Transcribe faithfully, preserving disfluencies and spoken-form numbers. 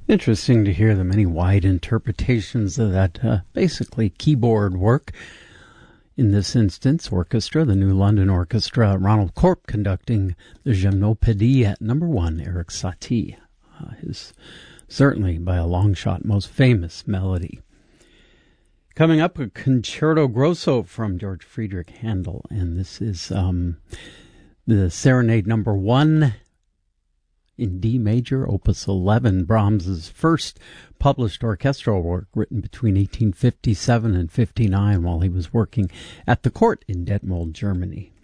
Interesting to hear the many wide interpretations of that uh, basically keyboard work. In this instance, orchestra, the New London Orchestra, Ronald Corp conducting the Gymnopédie at number one, Erik Satie, uh, his certainly by a long shot most famous melody. Coming up, a Concerto Grosso from George Friedrich Handel, and this is um, the Serenade number one in D major, opus eleven, Brahms's first published orchestral work, written between eighteen fifty-seven and fifty-nine while he was working at the court in Detmold, Germany.